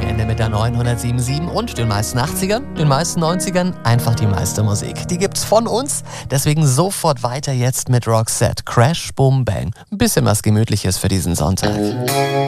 Wochenende mit der 907.7 und den meisten 80ern, den meisten 90ern, einfach die meiste Musik. Die gibt's von uns, deswegen sofort weiter jetzt mit Roxette. Crash, Boom, Bang. Ein bisschen was Gemütliches für diesen Sonntag.